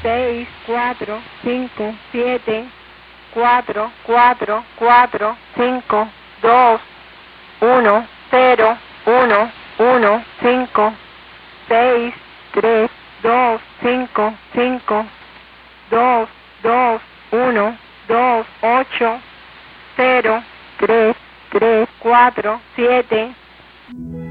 6, 4, 5, 7, 4, 4, 4, 5, 2, 1, 0, 1, 1, 5, 6, 3, 2, 5, 5, 2, 2, 1, 2, 8, 0, 3, 3, 4, 7.